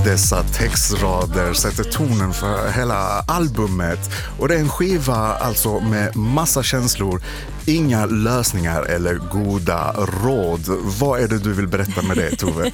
Dessa textrader sätter tonen för hela albumet. Och det är en skiva alltså med massa känslor, inga lösningar eller goda råd. Vad är det du vill berätta med det, Tove?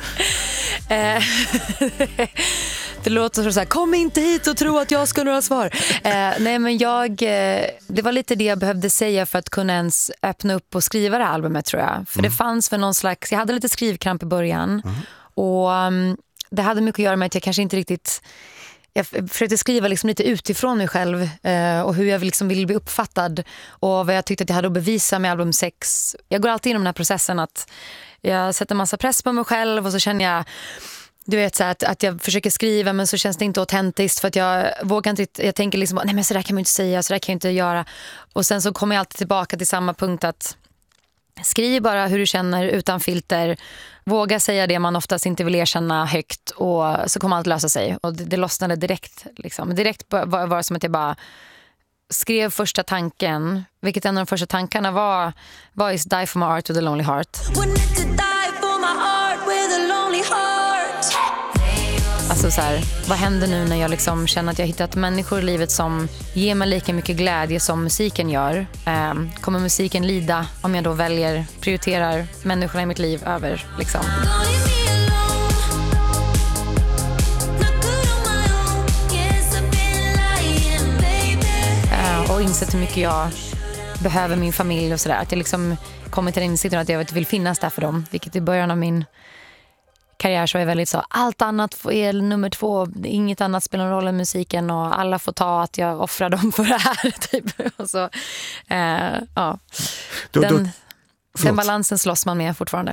Det låter så här, kom inte hit och tro att jag ska ha några svar. Nej, men det var lite det jag behövde säga för att kunna ens öppna upp och skriva det här albumet, tror jag. För det fanns för någon slags, jag hade lite skrivkramp i början. Och det hade mycket att göra med att jag kanske inte riktigt, jag försökte skriva liksom lite utifrån mig själv och hur jag liksom ville bli uppfattad och vad jag tyckte att jag hade att bevisa med album 6. Jag går alltid inom den här processen att jag sätter massa press på mig själv och så känner jag, du vet, så att jag försöker skriva men så känns det inte autentiskt för att jag vågar inte, jag tänker liksom, nej men så där kan man inte säga, så där kan jag inte göra. Och sen så kommer jag alltid tillbaka till samma punkt att skriv bara hur du känner utan filter. Våga säga det man oftast inte vill erkänna högt och så kommer allt lösa sig. Och det lossnade direkt. Liksom. Direkt var det som att jag bara skrev första tanken. Vilket en av de första tankarna var is die for my art with a lonely heart. Alltså så här, vad händer nu när jag liksom känner att jag hittat människor i livet som ger mig lika mycket glädje som musiken gör? Kommer musiken lida om jag då prioriterar människorna i mitt liv över liksom? Och insett hur mycket jag behöver min familj och sådär. Att jag liksom kommer till den insikten att jag vill finnas där för dem. Vilket i början av min karriär så är väldigt så, allt annat är nummer 2, inget annat spelar någon roll än musiken och alla får ta att jag offrar dem för det här typ. Och så, ja. Den balansen slåss man med fortfarande.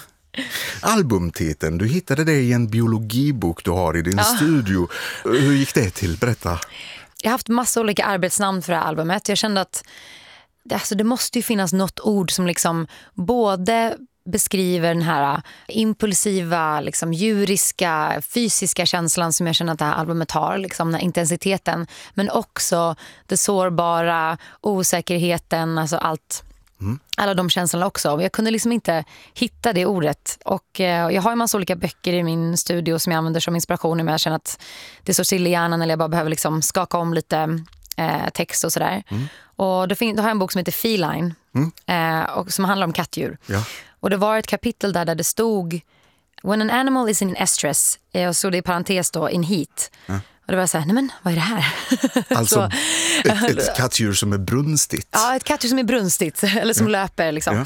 Albumtiteln, du hittade det i en biologibok du har i din studio. Hur gick det till? Berätta. Jag har haft massa olika arbetsnamn för det här albumet. Jag kände att det måste ju finnas något ord som liksom både beskriver den här impulsiva, liksom djuriska, fysiska känslan som jag känner att det här albumet har, liksom den här intensiteten, men också det sårbara, osäkerheten, alltså alla de känslorna också. Jag kunde liksom inte hitta det ordet och jag har en massa olika böcker i min studio som jag använder som inspiration men jag känner att det står still i hjärnan eller jag bara behöver liksom skaka om lite text och sådär. Och då har jag en bok som heter Feline och som handlar om kattdjur. Ja. Och det var ett kapitel där det stod when an animal is in estrus, och så det i parentes då in heat. Och det var så här, nej men vad är det här? Alltså ett kattdjur som är brunstigt. Ja, ett kattdjur som är brunstigt eller som löper liksom.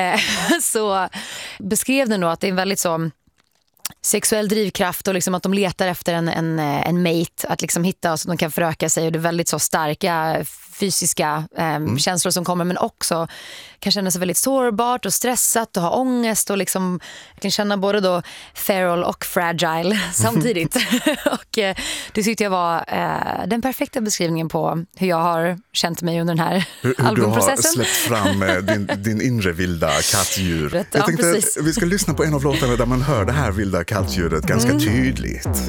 Så beskrev den då att det är väldigt så sexuell drivkraft och liksom att de letar efter en mate att liksom hitta så att de kan föröka sig och det är väldigt så starka fysiska känslor som kommer men också kan känna sig väldigt sårbart och stressat och ha ångest och liksom kan känna både då feral och fragile samtidigt. Och det tyckte jag var den perfekta beskrivningen på hur jag har känt mig under den här albumprocessen. Du har släppt fram din inre vilda kattdjur. Jag tänkte att vi ska lyssna på en av låtarna där man hör det här vilda kattdjuret ganska tydligt.